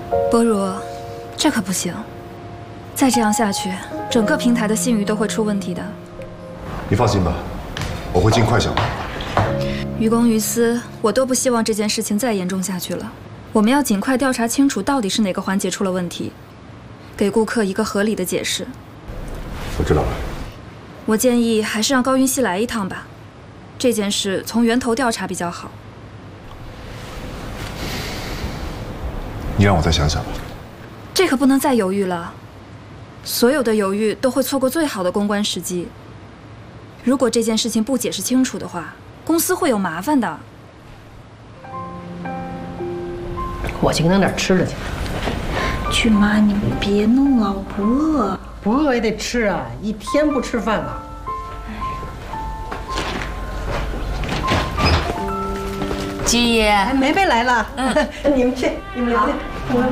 博如，这可不行，再这样下去，整个平台的信誉都会出问题的。 你放心吧，我会尽快想办法。 于公于私，我都不希望这件事情再严重下去了。我们要尽快调查清楚，到底是哪个环节出了问题，给顾客一个合理的解释。 我知道了。 我建议还是让高云熙来一趟吧，这件事从源头调查比较好。 你让我再想想吧。 这可不能再犹豫了，所有的犹豫都会错过最好的公关时机。如果这件事情不解释清楚的话，公司会有麻烦的。 我去跟他那儿吃了去。 去妈，你别弄了，我不饿。 不饿也得吃啊，一天不吃饭了。 居爷， 哎，梅梅来了。你们去，你们聊去。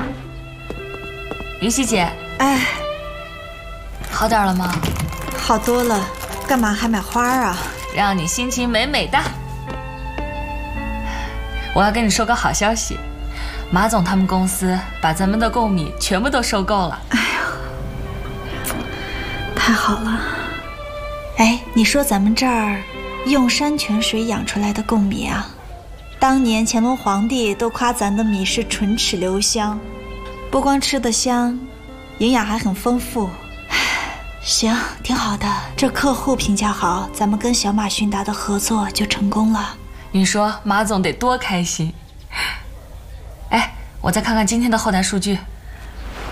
云溪姐， 哎， 好点了吗？ 好多了，干嘛还买花啊？ 让你心情美美的。我要跟你说个好消息，马总他们公司把咱们的贡米全部都收购了。 哎呀，太好了！哎，你说咱们这儿用山泉水养出来的贡米啊，当年乾隆皇帝都夸咱的米是唇齿留香，不光吃得香，营养还很丰富。行，挺好的，这客户评价好，咱们跟小马迅达的合作就成功了。 你说马总得多开心！哎，我再看看今天的后台数据。